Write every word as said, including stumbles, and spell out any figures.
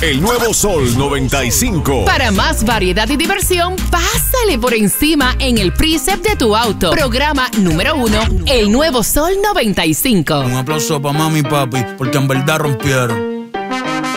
El nuevo Sol noventa y cinco. Para más variedad y diversión, pásale por encima en el Precept de tu auto. Programa número uno, El nuevo Sol noventa y cinco. Un aplauso para mami y papi, porque en verdad rompieron.